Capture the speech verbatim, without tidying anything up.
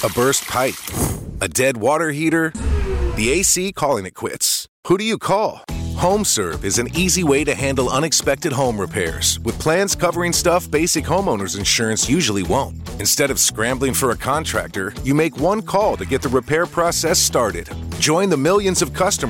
A burst pipe? A dead water heater? The A C calling it quits. Who do you call? HomeServe is an easy way to handle unexpected home repairs with plans covering stuff basic homeowners insurance usually won't. Instead of scrambling for a contractor, you make one call to get the repair process started. Join the millions of customers